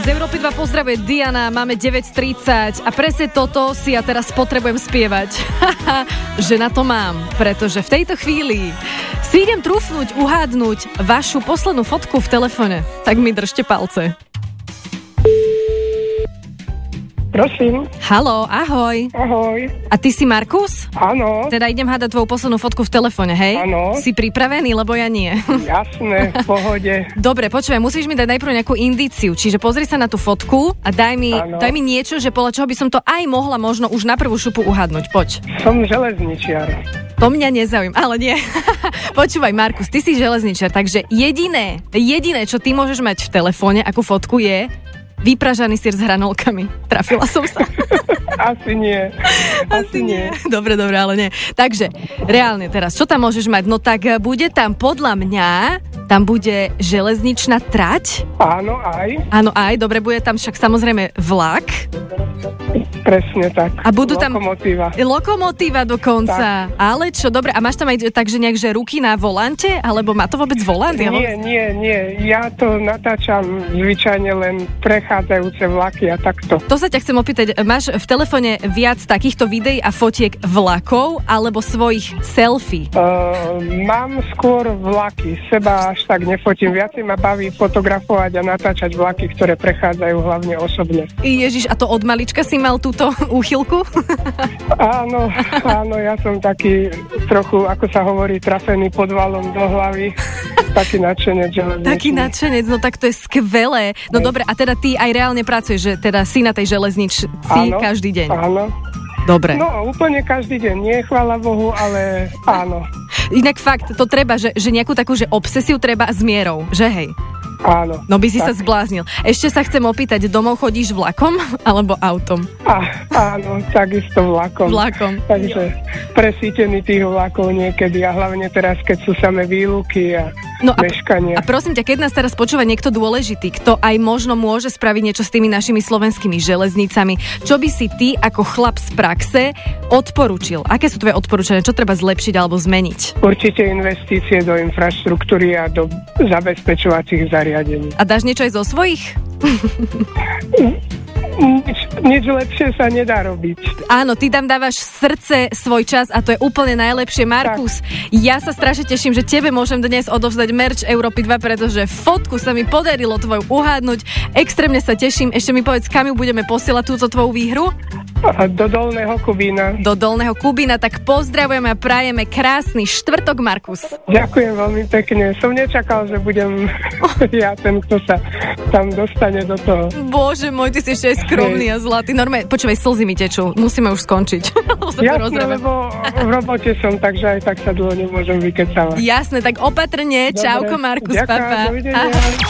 Z Európy 2 pozdravuje Diana, máme 9:30 a presne toto si ja teraz potrebujem spievať. Že na to mám, pretože v tejto chvíli si idem trúfnuť, uhádnuť vašu poslednú fotku v telefone. Tak mi držte palce. Prosím. Haló, ahoj. Ahoj. A ty si Markus? Áno. Teda idem hádať tvoju poslednú fotku v telefone, hej? Áno. Si pripravený, lebo ja nie. Jasné, v pohode. Dobre, počúvaj, musíš mi dať najprv nejakú indíciu, čiže pozri sa na tú fotku a daj mi niečo, že podľa čoho by som to aj mohla možno už na prvú šupu uhádnuť. Poď. Som železničiar. To mňa nezaujíma, ale nie. Počúvaj, Markus, ty si železničiar, takže jediné, čo ty môžeš mať v telefóne, akú fotku je vypražaný syr s hranolkami. Trafila som sa. Asi nie. Asi nie. Dobre, ale nie. Takže, reálne teraz, čo tam môžeš mať? No tak bude tam podľa mňa, tam bude železničná trať. Áno, aj. Áno, aj. Dobre, bude tam však samozrejme vlak. Presne tak. A budú tam lokomotíva dokonca. Tak. Ale čo, dobre, a máš tam aj takže nejak, že ruky na volante? Alebo má to vôbec volant? Nie. Ja to natáčam zvyčajne len prechádzajúce vlaky a takto. To sa ťa chcem opýtať, máš v telefóne viac takýchto videí a fotiek vlakov alebo svojich selfie? Mám skôr vlaky, seba až tak nefotím. Viacej ma baví fotografovať a natáčať vlaky, ktoré prechádzajú hlavne osobne. Ježiš, a to od malička si mal túto úchylku? Áno, ja som taký trochu, ako sa hovorí, trafený podvalom do hlavy. Taký nadšenec železničný. Taký nadšenec, no tak to je skvelé. No dobre, a teda ty aj reálne pracuješ, že teda si na tej železničci každý deň? Áno. Dobre. No, úplne každý deň, nie, chvála Bohu, ale áno. Inak fakt, to treba, že nejakú takú, že obsesiu treba s mierou, že hej? Áno. No by si sa zbláznil. Ešte sa chcem opýtať, domov chodíš vlakom alebo autom? Áno, takisto vlakom. Takže presítený tých vlakov niekedy a hlavne teraz, keď sú samé výluky a meškanie. A prosím ťa, keď nás teraz počúva niekto dôležitý, kto aj možno môže spraviť niečo s tými našimi slovenskými železnicami, čo by si ty ako chlap z praxe odporúčil? Aké sú tvoje odporúčania? Čo treba zlepšiť alebo zmeniť? Určite investície do infraštruktúry a do zabezpečovacích zariadení. A dáš niečo aj zo svojich? Nič lepšie sa nedá robiť. Áno, ty tam dávaš srdce, svoj čas a to je úplne najlepšie. Markus, ja sa strašne teším, že tebe môžem dnes odovzdať merch Európy 2, pretože fotku sa mi podarilo tvoju uhádnuť. Extrémne sa teším. Ešte mi povedz, kam ju budeme posielať túto tvoju výhru? Do Dolného Kubína. Do Dolného Kubína, tak pozdravujeme a prajeme krásny štvrtok, Markus. Ďakujem veľmi pekne. Som nečakal, že budem ja ten, kto sa tam dostane do toho. Bože môj, ty si ešte aj skromný a zlatý. Normálne, počúvaj, slzy mi tečú. Musíme už skončiť. Jasné, lebo v robote som, takže aj tak sa dlho nemôžem vykecávať. Jasné, tak opatrne. Dobre. Čauko, Markus, ďakujem, papa. dovidenia.